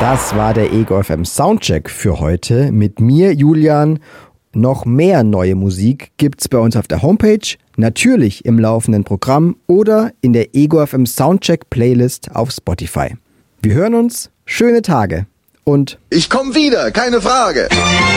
Das war der Ego FM Soundcheck für heute mit mir, Julian. Noch mehr neue Musik gibt's bei uns auf der Homepage, natürlich im laufenden Programm oder in der Ego FM Soundcheck Playlist auf Spotify. Wir hören uns, schöne Tage und ich komme wieder, keine Frage.